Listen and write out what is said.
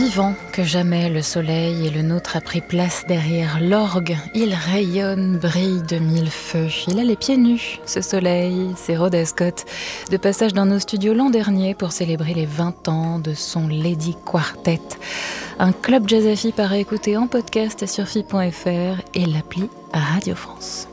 Vivant que jamais le soleil et le nôtre a pris place derrière l'orgue. Il rayonne, brille de mille feux. Il a les pieds nus, ce soleil, c'est Rhoda Scott. De passage dans nos studios l'an dernier pour célébrer les 20 ans de son Lady Quartet. Un club jazz à filles à écouter en podcast sur fi.fr et l'appli Radio France.